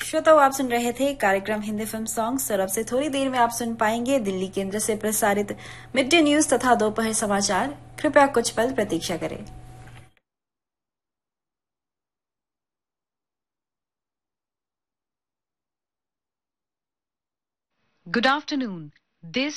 श्रोताओ, आप सुन रहे थे कार्यक्रम हिंदी फिल्म सॉन्ग्स और अब से थोड़ी देर में आप सुन पाएंगे दिल्ली केंद्र से प्रसारित मिड डे न्यूज तथा दोपहर समाचार। कृपया कुछ पल प्रतीक्षा करें। Good afternoon. This